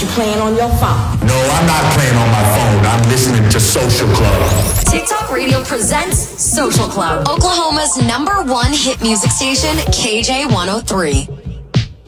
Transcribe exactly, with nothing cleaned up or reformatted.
you playing on your phone. No, I'm not playing on my phone. I'm listening to Social Club. TikTok Radio presents Social Club, Oklahoma's number one hit music station, K J one oh three.